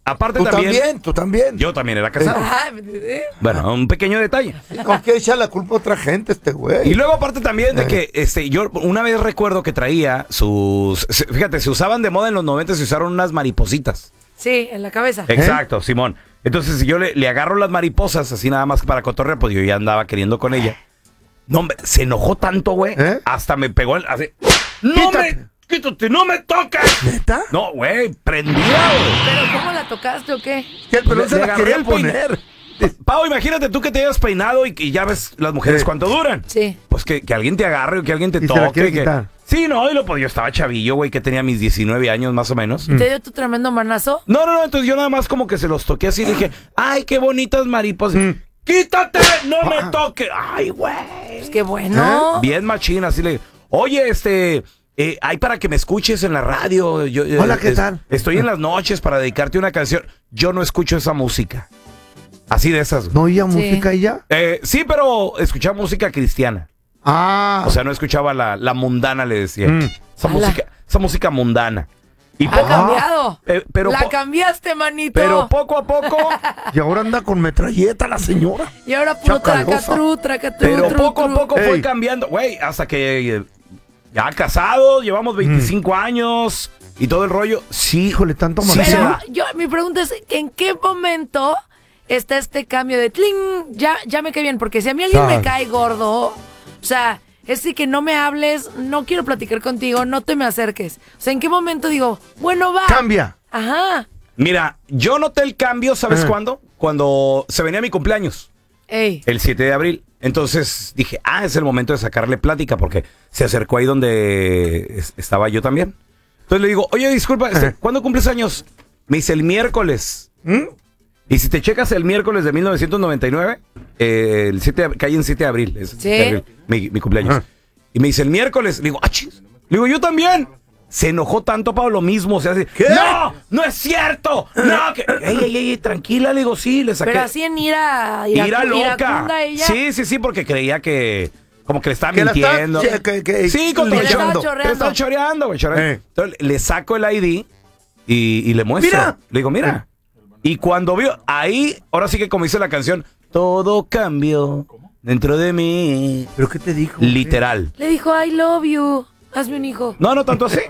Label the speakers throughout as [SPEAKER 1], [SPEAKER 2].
[SPEAKER 1] aparte también.
[SPEAKER 2] Tú también.
[SPEAKER 1] Yo también era casado. Bueno, un pequeño detalle.
[SPEAKER 2] ¿Con qué echar la culpa a otra gente güey?
[SPEAKER 1] Y luego aparte también de que yo una vez recuerdo que traía fíjate, se usaban de moda en los 90, se usaron unas maripositas.
[SPEAKER 3] Sí, en la cabeza.
[SPEAKER 1] Exacto, Simón. Entonces, si yo le agarro las mariposas así nada más para cotorrear, pues yo ya andaba queriendo con ella. No, hombre, se enojó tanto, güey. Hasta me pegó así. ¡Quítate, no me toques!
[SPEAKER 2] ¿Neta?
[SPEAKER 1] No, güey, prendida, güey.
[SPEAKER 3] ¿Pero cómo la tocaste o qué?
[SPEAKER 2] Que el pelón se la
[SPEAKER 1] agarré
[SPEAKER 2] quería
[SPEAKER 1] el
[SPEAKER 2] poner.
[SPEAKER 1] Pau, imagínate tú que te hayas peinado y ya ves las mujeres cuánto duran.
[SPEAKER 3] Sí.
[SPEAKER 1] Pues que alguien te agarre o que alguien te
[SPEAKER 2] Y
[SPEAKER 1] toque.
[SPEAKER 2] se la quiere quitar.
[SPEAKER 1] Sí, no, pues yo estaba chavillo, güey, que tenía mis 19 años más o menos.
[SPEAKER 3] ¿Te dio tu tremendo manazo?
[SPEAKER 1] No, entonces yo nada más como que se los toqué así y dije, ¡ay, qué bonitas mariposas! ¡Quítate! ¡No me toques! ¡Ay, güey!
[SPEAKER 3] Pues qué bueno.
[SPEAKER 1] Bien machina, así le... Oye, hay para que me escuches en la radio.
[SPEAKER 2] Hola, ¿qué tal?
[SPEAKER 1] Estoy en las noches para dedicarte una canción. Yo no escucho esa música. Así de esas.
[SPEAKER 2] ¿No oía música ella?
[SPEAKER 1] Sí, pero escuchaba música cristiana. O sea, no escuchaba la mundana, le decía. Esa música mundana. Y
[SPEAKER 3] Ha cambiado.
[SPEAKER 1] pero
[SPEAKER 3] la cambiaste, manito.
[SPEAKER 1] Pero poco a poco.
[SPEAKER 2] Y ahora anda con metralleta la señora.
[SPEAKER 3] Y ahora puro tracatru.
[SPEAKER 1] Pero poco a poco fue cambiando. Güey, hasta que ya casados, llevamos 25 años y todo el rollo. Sí,
[SPEAKER 2] híjole, tanto más.
[SPEAKER 3] Pero mi pregunta es, ¿en qué momento está este cambio de tling? Ya me cae bien, porque si a mí alguien me cae gordo, o sea, es decir, que no me hables, no quiero platicar contigo, no te me acerques. O sea, ¿en qué momento digo, bueno, va?
[SPEAKER 2] Cambia.
[SPEAKER 3] Ajá.
[SPEAKER 1] Mira, yo noté el cambio, ¿sabes cuándo? Cuando se venía mi cumpleaños. El 7 de abril. Entonces dije, es el momento de sacarle plática porque se acercó ahí donde estaba yo también. Entonces le digo, oye, disculpa, ¿cuándo cumples años? Me dice, el miércoles. Y si te checas el miércoles de 1999, cae en 7 de abril. Es 7 de abril, mi cumpleaños. Y me dice, el miércoles. Le digo, chis. Le digo, yo también. Se enojó tanto, Pablo, lo mismo. O sea, ¿qué? ¡No es cierto! ¡No! Ey, tranquila, le digo, sí, le saqué.
[SPEAKER 3] Pero así en ira
[SPEAKER 1] loca.
[SPEAKER 3] Ella.
[SPEAKER 1] Sí, porque creía que... Como que le estaba mintiendo. Sí,
[SPEAKER 3] le estaba
[SPEAKER 1] choreando, güey. Entonces le saco el ID y le muestro.
[SPEAKER 2] Mira.
[SPEAKER 1] Le digo, mira. Y cuando vio, ahí, ahora sí que como dice la canción, todo cambió dentro de mí.
[SPEAKER 2] ¿Pero qué te dijo?
[SPEAKER 1] Literal.
[SPEAKER 3] Le dijo, I love you. Hazme un hijo.
[SPEAKER 1] No tanto así.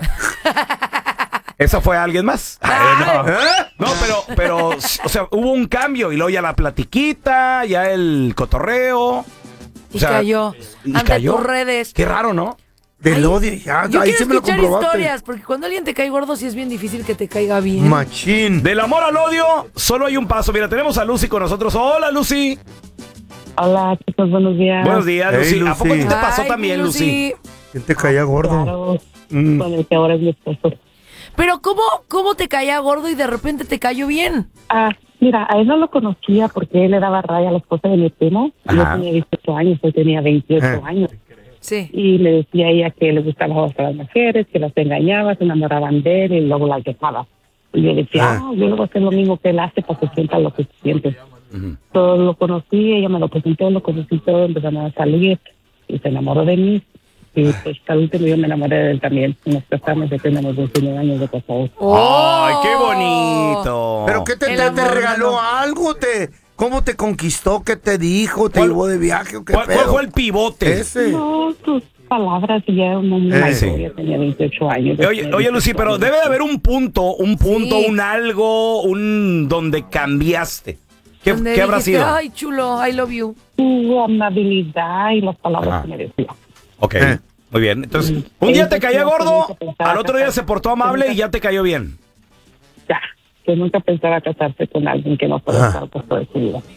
[SPEAKER 1] Esa fue alguien más. No, pero, o sea, hubo un cambio y luego ya la platiquita, ya el cotorreo.
[SPEAKER 3] Y cayó. Ante tus redes.
[SPEAKER 1] Qué raro, ¿no?
[SPEAKER 2] Del odio, ya.
[SPEAKER 3] Yo
[SPEAKER 2] ahí
[SPEAKER 3] quiero
[SPEAKER 2] se me lo
[SPEAKER 3] escuchar
[SPEAKER 2] comprobaste.
[SPEAKER 3] historias, porque cuando alguien te cae gordo sí es bien difícil que te caiga bien.
[SPEAKER 2] Machín.
[SPEAKER 1] Del amor al odio, solo hay un paso. Mira, tenemos a Lucy con nosotros. Hola, Lucy.
[SPEAKER 4] Hola, chicos, buenos días.
[SPEAKER 1] Buenos días,
[SPEAKER 2] Hey,
[SPEAKER 1] Lucy.
[SPEAKER 2] Lucy.
[SPEAKER 1] ¿A poco a ti te pasó también, Lucy?
[SPEAKER 2] ¿Quién te caía gordo?
[SPEAKER 4] Claro, con el que ahora es mi esposo.
[SPEAKER 3] Pero ¿cómo te caía gordo y de repente te cayó bien?
[SPEAKER 4] Mira, a él no lo conocía porque él le daba raya a la esposa de mi primo. Yo tenía 18 años, él tenía 28 años.
[SPEAKER 3] Sí.
[SPEAKER 4] Y le decía a ella que le gustaban a otras mujeres, que las engañaba, se enamoraban de él y luego las dejaba. Y yo decía, yo le voy a hacer lo mismo que él hace para que sienta lo que siente. Todo lo conocí, ella me lo presentó, lo conocí todo, empezamos a salir y se enamoró de mí. Y pues al último yo me enamoré de él también. Nos casamos, ya tenemos 19 años de casados.
[SPEAKER 1] ¡Ay, qué bonito!
[SPEAKER 2] ¿Pero qué te regaló algo? ¿Cómo te conquistó? ¿Qué te dijo? ¿Te llevó de viaje o qué
[SPEAKER 1] ¿Cuál fue el pivote?
[SPEAKER 4] No, tus palabras, ya un ya tenía 28 años.
[SPEAKER 1] Oye, Lucy, pero debe de haber un punto,
[SPEAKER 3] Sí.
[SPEAKER 1] un algo, donde cambiaste. ¿Qué habrá
[SPEAKER 3] dijiste,
[SPEAKER 1] sido?
[SPEAKER 3] ay, chulo, I love you.
[SPEAKER 4] Su amabilidad y las palabras que me decía.
[SPEAKER 1] Ok, muy bien. Entonces, un día te caía gordo, al otro día se portó amable y ya te cayó bien.
[SPEAKER 4] Ya, que nunca pensaba casarse con alguien que no pueda estar por toda su vida.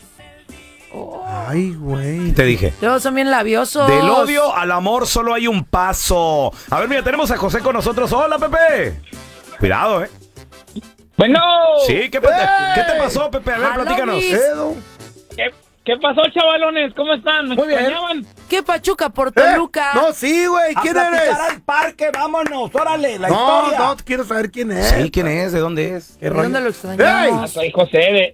[SPEAKER 2] Ay, güey.
[SPEAKER 1] Te dije.
[SPEAKER 3] Luego son bien labiosos.
[SPEAKER 1] Del odio al amor solo hay un paso. A ver, mira, tenemos a José con nosotros. Hola, Pepe. Cuidado,
[SPEAKER 5] Bueno.
[SPEAKER 1] Sí, ¿qué te pasó, Pepe? A ver, platícanos.
[SPEAKER 5] ¿Qué pasó, chavalones? ¿Cómo están? ¿Me extrañaban?
[SPEAKER 3] ¿Qué pachuca por Toluca?
[SPEAKER 2] No, sí, güey. ¿Quién eres?
[SPEAKER 1] al parque, vámonos. Órale, la
[SPEAKER 2] No, quiero saber quién es.
[SPEAKER 1] Sí, ¿quién es? ¿De dónde es?
[SPEAKER 3] ¿De dónde lo extrañamos?
[SPEAKER 5] Soy José de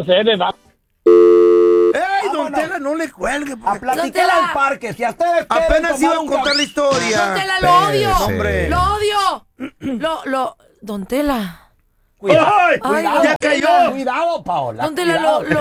[SPEAKER 2] ¡Ey, don Tela, no le cuelgue!
[SPEAKER 1] A platicar al parque. Si a ustedes
[SPEAKER 2] apenas iba a contar la historia.
[SPEAKER 3] Don Tela, lo odio.
[SPEAKER 2] Hombre.
[SPEAKER 3] Lo odio. Don Tela.
[SPEAKER 1] Cuidado.
[SPEAKER 2] ¡Ay!
[SPEAKER 3] Ay,
[SPEAKER 2] Ya yo.
[SPEAKER 1] Cuidado, Paola.
[SPEAKER 3] Don Tela lo odio.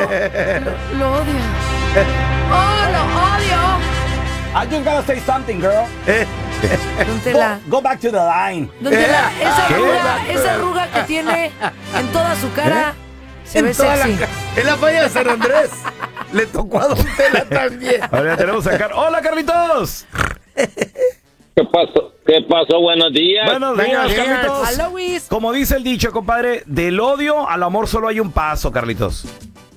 [SPEAKER 3] ¡Oh, lo odio!
[SPEAKER 1] I just gotta say something, girl.
[SPEAKER 3] Don Tela.
[SPEAKER 1] Go back to the line.
[SPEAKER 3] Don Tela, esa arruga que tiene en toda su cara se ve sexy.
[SPEAKER 2] En la falla de San Andrés. Le tocó a Don Tela también.
[SPEAKER 1] Ahora tenemos a ¡Hola, Carlitos!
[SPEAKER 6] ¿Qué pasó? ¿Qué pasó? Buenos días.
[SPEAKER 1] Buenos días, Carlitos.
[SPEAKER 3] Hola, Luis.
[SPEAKER 1] Como dice el dicho, compadre, del odio al amor solo hay un paso, Carlitos.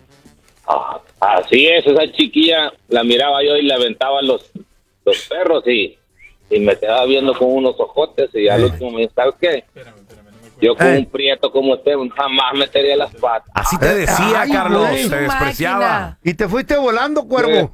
[SPEAKER 6] Así es, esa chiquilla la miraba yo y le aventaba los perros y me quedaba viendo con unos ojotes y al último me dijo, ¿sabes qué? Yo con un prieto como usted jamás metería las patas.
[SPEAKER 1] Así te decía, Carlos,
[SPEAKER 2] güey.
[SPEAKER 1] te despreciaba.
[SPEAKER 2] Y te fuiste volando, cuervo.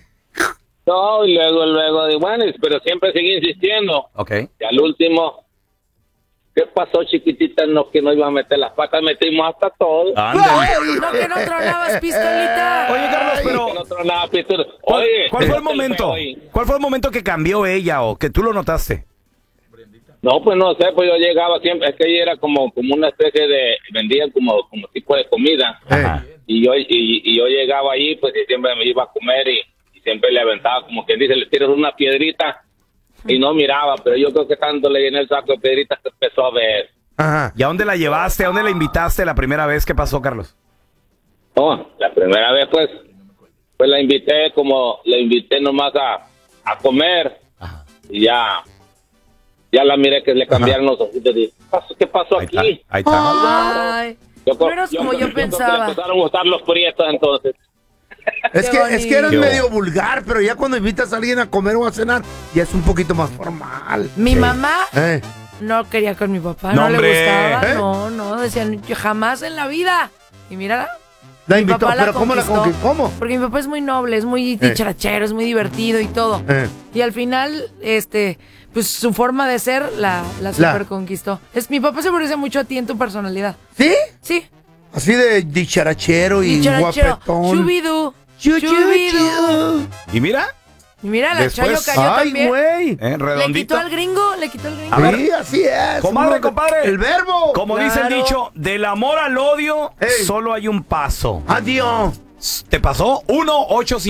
[SPEAKER 6] No, y luego, bueno, pero siempre seguí insistiendo.
[SPEAKER 1] Ok.
[SPEAKER 6] Y al último, ¿qué pasó, chiquitita? No, que no iba a meter las patas, metimos hasta todo.
[SPEAKER 1] Ándale.
[SPEAKER 3] No, que no tronabas pistolita.
[SPEAKER 1] Oye, Carlos, pero
[SPEAKER 6] Que no tronaba pistola.
[SPEAKER 1] ¿cuál
[SPEAKER 6] Oye,
[SPEAKER 1] fue el
[SPEAKER 6] fíjate
[SPEAKER 1] momento?
[SPEAKER 6] feo ahí.
[SPEAKER 1] ¿Cuál fue el momento que cambió ella o que tú lo notaste?
[SPEAKER 6] No, pues no sé, pues yo llegaba siempre, es que ella era como una especie de, vendían como tipo de comida.
[SPEAKER 1] Ajá.
[SPEAKER 6] Y yo llegaba ahí, pues y siempre me iba a comer y siempre le aventaba, como quien dice, le tiras una piedrita y no miraba, pero yo creo que tanto le llené el saco de piedritas que empezó a ver.
[SPEAKER 2] Ajá.
[SPEAKER 1] ¿Y a dónde la llevaste? ¿A dónde la invitaste la primera vez? ¿Qué pasó, Carlos?
[SPEAKER 6] Oh, la primera vez pues la invité nomás a comer.
[SPEAKER 1] Ajá.
[SPEAKER 6] Y ya la miré que le cambiaron los ojitos y ¿qué pasó
[SPEAKER 1] Ahí
[SPEAKER 6] aquí?
[SPEAKER 1] está. Ahí está.
[SPEAKER 3] Ay, no eras como yo
[SPEAKER 6] creo que le
[SPEAKER 3] pensaba.
[SPEAKER 6] empezaron a gustar los prietos entonces.
[SPEAKER 2] Es
[SPEAKER 3] Qué
[SPEAKER 2] que eres
[SPEAKER 1] bonito.
[SPEAKER 2] medio vulgar, pero ya cuando invitas a alguien a comer o a cenar, ya es un poquito más formal.
[SPEAKER 3] Mi mamá
[SPEAKER 2] Eh.
[SPEAKER 3] no quería con mi papá,
[SPEAKER 1] No,
[SPEAKER 3] no le
[SPEAKER 1] hombre.
[SPEAKER 3] gustaba.
[SPEAKER 2] ¿Eh?
[SPEAKER 3] No, decían, yo jamás en la vida. Y mírala.
[SPEAKER 2] La
[SPEAKER 3] Mi
[SPEAKER 2] invitó,
[SPEAKER 3] papá
[SPEAKER 2] pero ¿cómo la conquistó? ¿Cómo?
[SPEAKER 3] Porque mi papá es muy noble, es muy dicharachero, es muy divertido y todo. Y al final, pues su forma de ser la super conquistó. Mi papá se parece mucho a ti en tu personalidad.
[SPEAKER 2] ¿Sí?
[SPEAKER 3] Sí.
[SPEAKER 2] Así de dicharachero y
[SPEAKER 3] Dicharachero.
[SPEAKER 2] guapetón.
[SPEAKER 3] Chubidú.
[SPEAKER 2] Chubidú.
[SPEAKER 1] ¿Y mira?
[SPEAKER 3] Y mira, la
[SPEAKER 1] Después-
[SPEAKER 3] Chayo cayó
[SPEAKER 2] Ay,
[SPEAKER 3] también.
[SPEAKER 2] güey.
[SPEAKER 3] Le quitó
[SPEAKER 1] Redondito.
[SPEAKER 3] al gringo, le quitó al gringo.
[SPEAKER 1] A ver.
[SPEAKER 2] Sí, así es.
[SPEAKER 1] Comadre, compadre.
[SPEAKER 2] El verbo.
[SPEAKER 1] Como dice el
[SPEAKER 3] Claro.
[SPEAKER 1] dicho, del amor al odio
[SPEAKER 2] Ey.
[SPEAKER 1] solo hay un paso.
[SPEAKER 2] Adiós.
[SPEAKER 1] ¿Te pasó?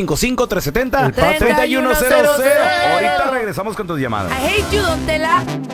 [SPEAKER 1] 1-855-370-3100.
[SPEAKER 3] 3100.
[SPEAKER 1] Ahorita regresamos con tus llamadas.
[SPEAKER 3] I hate you, Don Tela.